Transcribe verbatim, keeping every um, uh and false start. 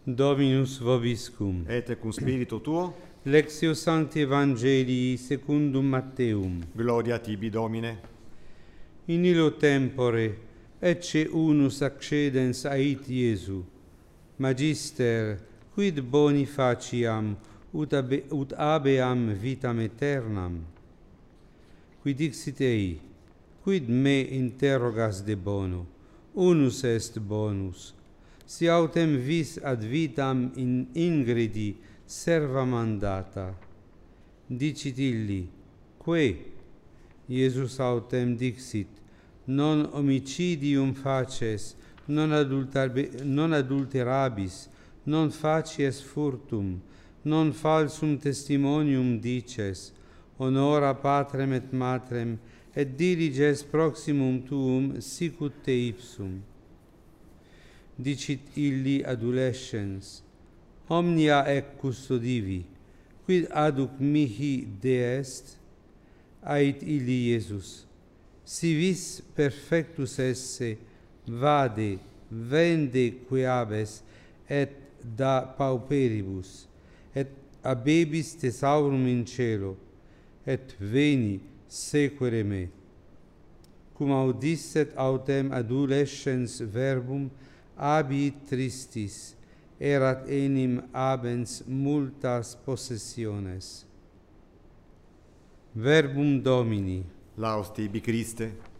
Dominus vobiscum. Et cum spiritu tuo. Lectio Sancti Evangelii secundum Matteum. Gloria tibi, Domine. In illo tempore ecce unus accedens ait Iesu. Magister, quid boni faciam, ut, abe, ut habeam vitam aeternam? Qui dixit ei, quid me interrogas de bono? Unus est bonus. Si autem vis ad vitam in ingredi serva mandata. Dicit illi, que? Iesus autem dixit, non homicidium faces, non, non adulterabis, non facies furtum, non falsum testimonium dices, honora patrem et matrem, et diliges proximum tuum sicut te ipsum. Dicit illi adolescens, omnia ec custodivi, quid aduc mihi deest? Ait illi Iesus, si vis perfectus esse, vade, vende queabes, et da pauperibus, et abebis thesaurum in cielo, et veni sequere me. Cum audisset autem adolescens verbum, abiit tristis, erat enim abens multas possessiones. Verbum Domini. Laus tibi, Christe.